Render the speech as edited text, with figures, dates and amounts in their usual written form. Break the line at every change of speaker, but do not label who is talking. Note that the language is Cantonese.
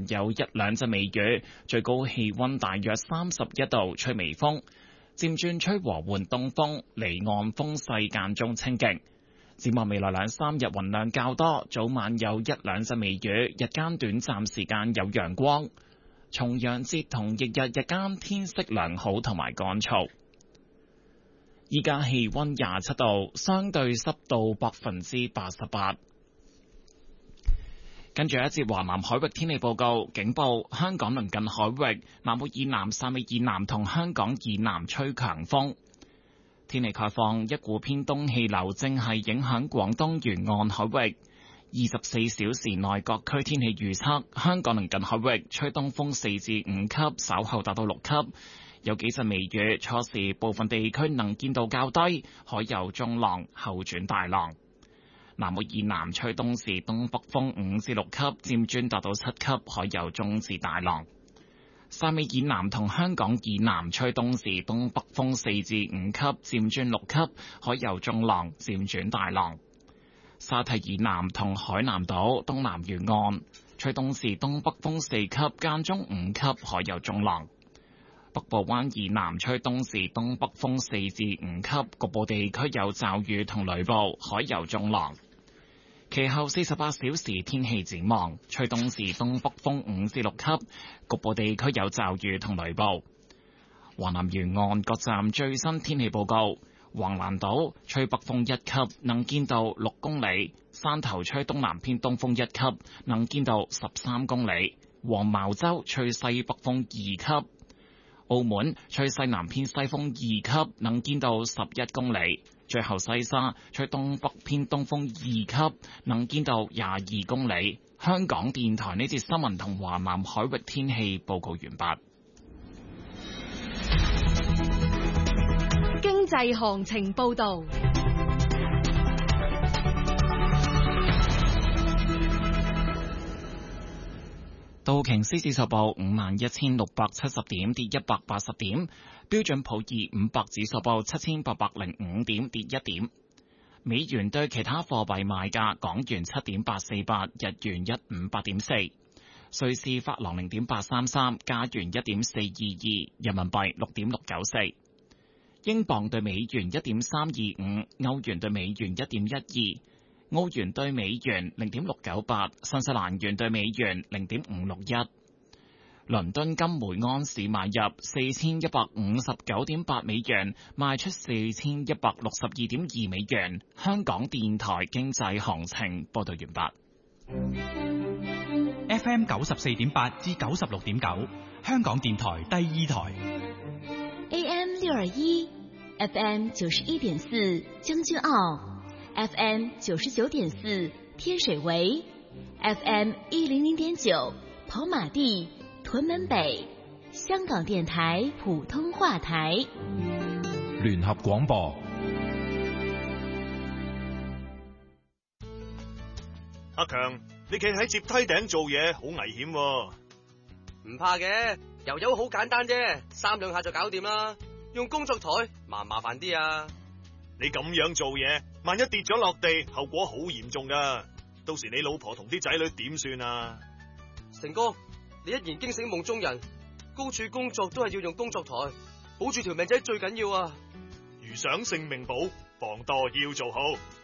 間有一兩陣微雨，最高氣溫大約31度，吹微風，漸轉吹和緩東風，離岸風勢間中清勁。展望未來兩三日雲量較多，早晚有一兩陣微雨，日間短暫時間有陽光。重陽節同翌日日間天色良好同埋乾燥。依家氣溫27度，相對濕度88%。跟住一節華南海域天氣報告，警報：香港鄰近海域、南澳以南、汕尾以南同香港以南吹強風。天氣概況：一股偏東氣流正係影響廣東沿岸海域。24小時內各區天氣預測：香港鄰近海域吹東風4至5級，稍後達到6級，有幾陣微雨。初時部分地區能見度較低，海有中浪，後轉大浪。南澳以南吹東至東北風5至6級，漸轉達到7級，海有中至大浪。汕尾以南同香港以南吹東至東北風4至5級，漸轉6級，海有中浪，漸轉大浪。沙堤以南同海南島東南沿岸吹東至東北風4級，間中5級，海有中浪。北部灣以南吹東至東北風4至5級，局部地區有驟雨同雷暴，海有中浪。其後48小時天氣展望，吹東至東北風5至6級，局部地區有驟雨同雷暴。華南沿岸各站最新天氣報告：橫瀾島吹北風1級，能見度6公里；汕頭吹東南偏東風1級，能見度13公里；黃茅洲吹西北風2級；澳門吹西南偏西風2級，能見度11公里。最後西沙吹東北偏東風2級，能見度22公里。香港電台呢節新聞同華南海域天氣報告完畢。
經濟行情報道。
道瓊斯指數報51,670點，跌180點；標準普爾500指數報7,805點，跌1點。美元對其他貨幣賣價：港元7.848，日元158.4，瑞士法郎0.833，加元1.422，人民幣6.694，英鎊對美元1.325，歐元對美元1.12。澳元對美元0.698，新西蘭元對美元0.561。倫敦金每盎司買入4159.8美元，賣出4162.2美元。香港電台經濟行情報道完畢。
FM 94.8至96.9，香港電台第二台。
AM 621 ，FM 91.4，將軍澳。FM 99.4天水圍 ，FM 100.9跑馬地、屯門北，香港電台普通話台。
聯合廣播。
阿強，你企喺接梯頂做嘢，好危險喎。
唔怕嘅，油油好簡單啫，3兩下就搞掂啦。用工作台麻煩啲啊。
你咁樣做嘢，萬一跌咗落地，後果好嚴重噶。到時你老婆同啲仔女點算啊？
成哥，你一言驚醒夢中人，高處工作都係要用工作台，保住條命仔最緊要啊！
如想性命保，防墮要做好。